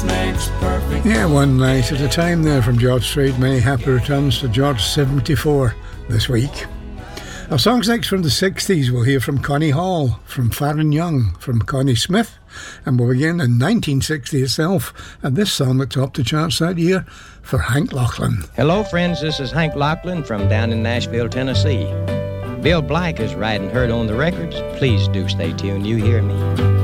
makes perfect. Yeah, one night at a time there from George Strait. Many happy returns to George 74 this week. Our songs next from the 60s. We'll hear from Connie Hall, from Farron Young, from Connie Smith, and we'll begin in 1960 itself, and this song that topped the charts that year for Hank Locklin. Hello friends, this is Hank Locklin from down in Nashville, Tennessee. Bill Black is riding herd on the records. Please do stay tuned, you hear me.